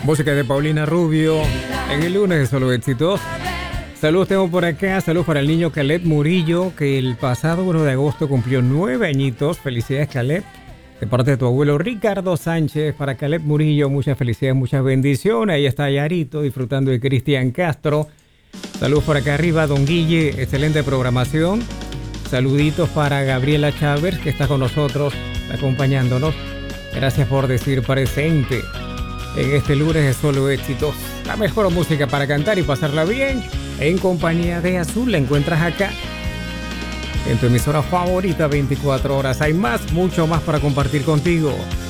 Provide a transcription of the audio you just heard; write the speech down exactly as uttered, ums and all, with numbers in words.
Música de Paulina Rubio en el lunes de Solo Éxitos. Saludos tengo por acá, saludos para el niño Caleb Murillo, que el pasado uno de agosto cumplió nueve añitos. Felicidades, Caleb, de parte de tu abuelo Ricardo Sánchez. Para Caleb Murillo, muchas felicidades, muchas bendiciones. Ahí está Yarito disfrutando de Cristian Castro. Saludos por acá arriba, don Guille, excelente programación. Saluditos para Gabriela Chávez, que está con nosotros, acompañándonos. Gracias por decir presente en este lunes de Solo Éxitos. La mejor música para cantar y pasarla bien en compañía de Azul. La encuentras acá en tu emisora favorita veinticuatro horas. Hay más, mucho más para compartir contigo.